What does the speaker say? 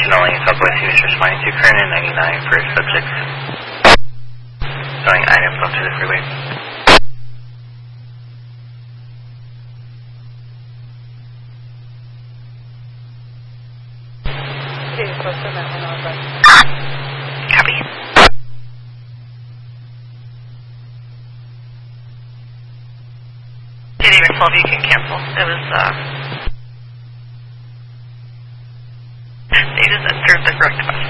Denali, Southwest Houston, responding to current at 99 for subjects. Throwing items onto the freeway. Copy. David 12, you can cancel. It was, they just entered the correct question.